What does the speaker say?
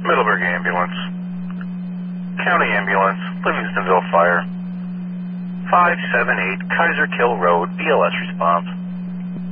Middleburg Ambulance. County Ambulance, Livingstonville Fire. 578 Kaiser Kill Road, BLS response.